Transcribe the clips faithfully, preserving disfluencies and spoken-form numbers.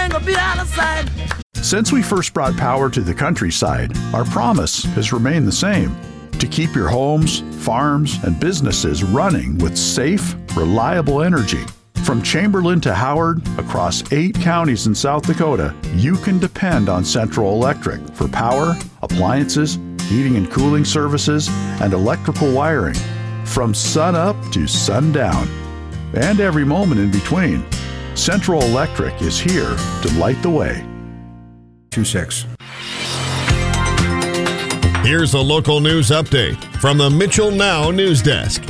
everything will be out of sight. Since we first brought power to the countryside, our promise has remained the same: to keep your homes, farms, and businesses running with safe, reliable energy. From Chamberlain to Howard, across eight counties in South Dakota, you can depend on Central Electric for power, appliances, heating and cooling services, and electrical wiring. From sun up to sundown, and every moment in between, Central Electric is here to light the way. two six. Here's a local news update from the Mitchell Now News Desk.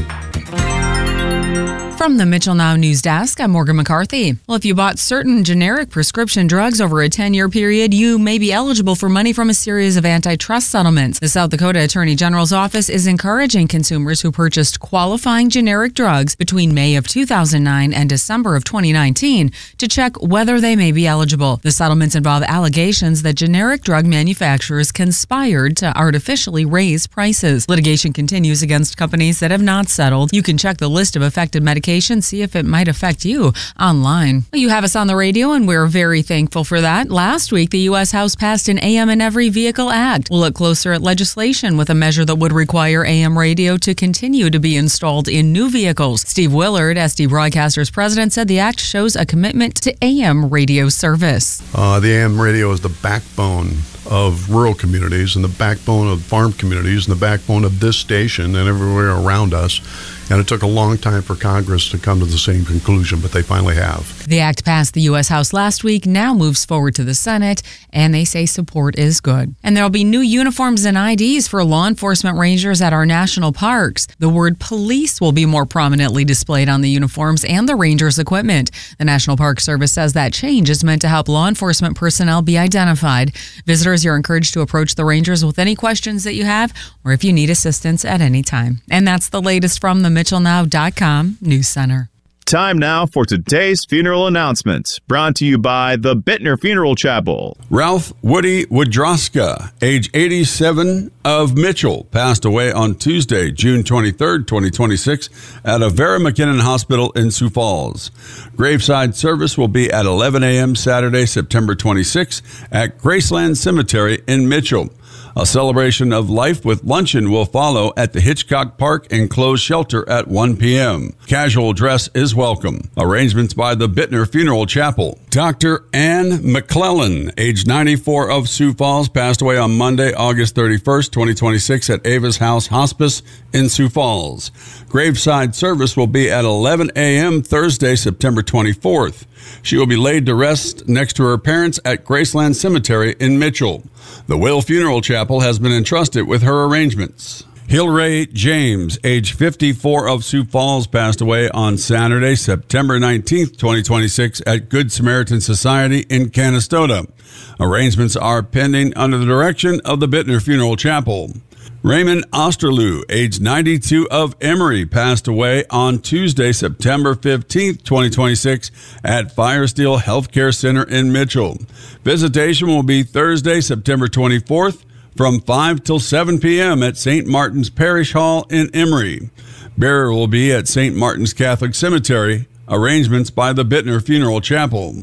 From the Mitchell Now News Desk, I'm Morgan McCarthy. Well, if you bought certain generic prescription drugs over a ten-year period, you may be eligible for money from a series of antitrust settlements. The South Dakota Attorney General's office is encouraging consumers who purchased qualifying generic drugs between May of two thousand nine and December of twenty nineteen to check whether they may be eligible. The settlements involve allegations that generic drug manufacturers conspired to artificially raise prices. Litigation continues against companies that have not settled. You can check the list of affected medications, see if it might affect you online. You have us on the radio, and we're very thankful for that. Last week, the U S House passed an A M in Every Vehicle Act. We'll look closer at legislation with a measure that would require A M radio to continue to be installed in new vehicles. Steve Willard, S D Broadcasters president, said the act shows a commitment to A M radio service. Uh, the A M radio is the backbone of rural communities and the backbone of farm communities and the backbone of this station and everywhere around us. And it took a long time for Congress to come to the same conclusion, but they finally have. The act passed the U S House last week, now moves forward to the Senate, and they say support is good. And there'll be new uniforms and I Ds for law enforcement rangers at our national parks. The word police will be more prominently displayed on the uniforms and the rangers' equipment. The National Park Service says that change is meant to help law enforcement personnel be identified. Visitors, you're encouraged to approach the rangers with any questions that you have or if you need assistance at any time. And that's the latest from the Mitchell Now dot com News Center. Time now for today's funeral announcements, brought to you by the Bittner Funeral Chapel. Ralph Woody Wodroska, age eighty-seven, of Mitchell, passed away on Tuesday, June twenty-third, twenty twenty-six, at Avera McKinnon Hospital in Sioux Falls. Graveside service will be at eleven a.m. Saturday, September twenty-sixth, at Graceland Cemetery in Mitchell. A celebration of life with luncheon will follow at the Hitchcock Park Enclosed Shelter at one p.m. Casual dress is welcome. Arrangements by the Bittner Funeral Chapel. Doctor Ann McClellan, age ninety-four, of Sioux Falls, passed away on Monday, August thirty-first, twenty twenty-six, at Ava's House Hospice in Sioux Falls. Graveside service will be at eleven a.m. Thursday, September twenty-fourth. She will be laid to rest next to her parents at Graceland Cemetery in Mitchell. The Will Funeral Chapel has been entrusted with her arrangements. Hillray James, age fifty-four, of Sioux Falls, passed away on Saturday, September nineteenth, twenty twenty-six, at Good Samaritan Society in Canastota. Arrangements are pending under the direction of the Bittner Funeral Chapel. Raymond Osterlew, age ninety-two, of Emory, passed away on Tuesday, September fifteenth, twenty twenty-six, at Firesteel Healthcare Center in Mitchell. Visitation will be Thursday, September twenty-fourth, from five till seven p.m. at Saint Martin's Parish Hall in Emory. Burial will be at Saint Martin's Catholic Cemetery. Arrangements by the Bittner Funeral Chapel.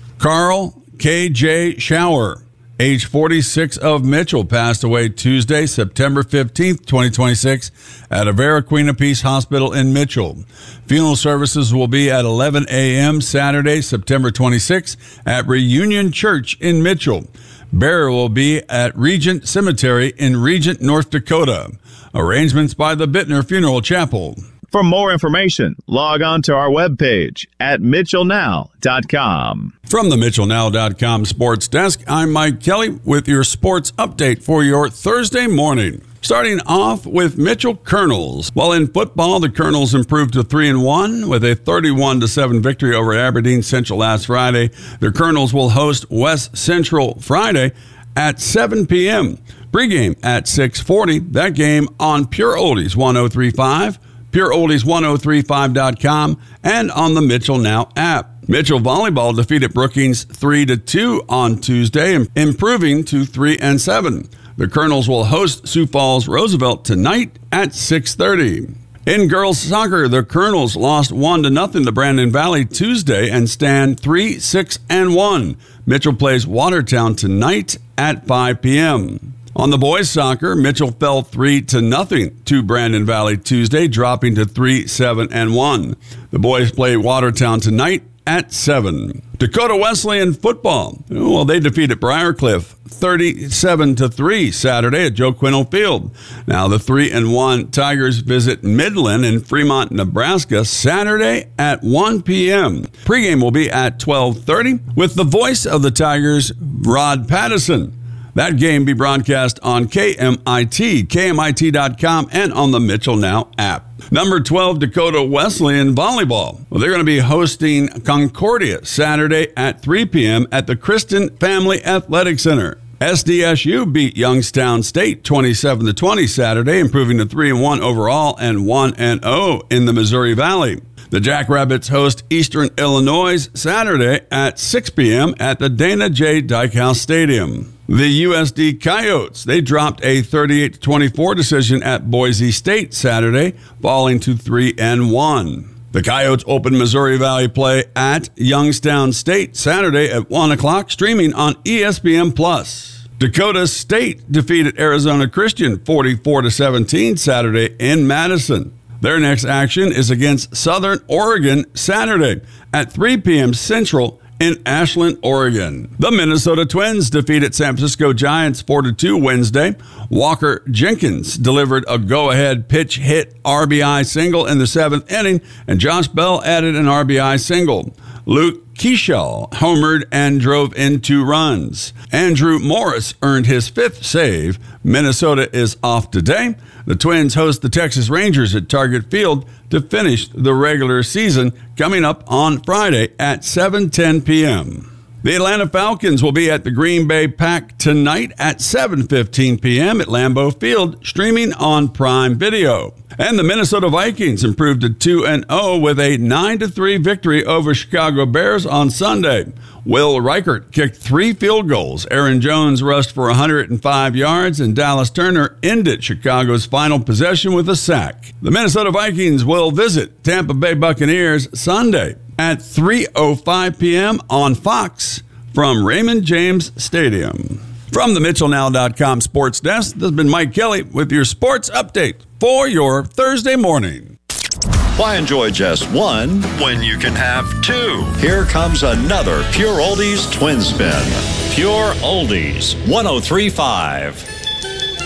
Carl K J Shower, age forty-six, of Mitchell, passed away Tuesday, September fifteenth, twenty twenty-six, at Avera Queen of Peace Hospital in Mitchell. Funeral services will be at eleven a.m. Saturday, September twenty-sixth, at Reunion Church in Mitchell. Burial will be at Regent Cemetery in Regent, North Dakota. Arrangements by the Bittner Funeral Chapel. For more information, log on to our webpage at Mitchell Now dot com. From the Mitchell Now dot com Sports Desk, I'm Mike Kelly with your sports update for your Thursday morning. Starting off with Mitchell Colonels. While in football, the Colonels improved to three and one with a thirty-one to seven victory over Aberdeen Central last Friday. The Colonels will host West Central Friday at seven p.m. Pregame at six forty. That game on Pure Oldies one oh three point five. Pure Oldies ten thirty-five dot com, and on the Mitchell Now app. Mitchell Volleyball defeated Brookings three to two on Tuesday, improving to three and seven. The Colonels will host Sioux Falls Roosevelt tonight at six thirty. In girls soccer, the Colonels lost one to nothing to Brandon Valley Tuesday and stand three, six, and one. Mitchell plays Watertown tonight at five p.m. On the boys soccer, Mitchell fell three to nothing to Brandon Valley Tuesday, dropping to three, seven, and one. The boys play Watertown tonight at seven. Dakota Wesleyan football. Well, they defeated Briarcliff thirty-seven to three Saturday at Joe Quinn Field. Now the three and one Tigers visit Midland in Fremont, Nebraska Saturday at one p.m. Pregame will be at twelve thirty with the voice of the Tigers, Rod Pattison. That game be broadcast on K M I T, K M I T dot com, and on the Mitchell Now app. Number twelve, Dakota Wesleyan volleyball. Well, they're going to be hosting Concordia Saturday at three p.m. at the Kristen Family Athletic Center. S D S U beat Youngstown State twenty-seven to twenty Saturday, improving to three and one overall and one and oh in the Missouri Valley. The Jackrabbits host Eastern Illinois Saturday at six p.m. at the Dana J. Dykhouse Stadium. The U S D Coyotes, they dropped a thirty-eight to twenty-four decision at Boise State Saturday, falling to three and one. The Coyotes open Missouri Valley play at Youngstown State Saturday at one o'clock, streaming on E S P N plus. Dakota State defeated Arizona Christian forty-four to seventeen Saturday in Madison. Their next action is against Southern Oregon Saturday at three p.m. Central in Ashland, Oregon. The Minnesota Twins defeated San Francisco Giants four to two Wednesday. Walker Jenkins delivered a go-ahead pitch hit R B I single in the seventh inning, and Josh Bell added an R B I single. Luke Keeschel homered and drove in two runs. Andrew Morris earned his fifth save. Minnesota is off today. The Twins host the Texas Rangers at Target Field to finish the regular season, coming up on Friday at seven ten p.m. The Atlanta Falcons will be at the Green Bay Pack tonight at seven fifteen p.m. at Lambeau Field, streaming on Prime Video. And the Minnesota Vikings improved to two and oh with a nine to three victory over Chicago Bears on Sunday. Will Reichert kicked three field goals. Aaron Jones rushed for one hundred five yards, and Dallas Turner ended Chicago's final possession with a sack. The Minnesota Vikings will visit Tampa Bay Buccaneers Sunday at three oh five p.m. on Fox from Raymond James Stadium. From the Mitchell Now dot com sports desk, this has been Mike Kelly with your sports update for your Thursday morning. Why enjoy just one when you can have two? Here comes another Pure Oldies Twin Spin. Pure Oldies, one oh three point five.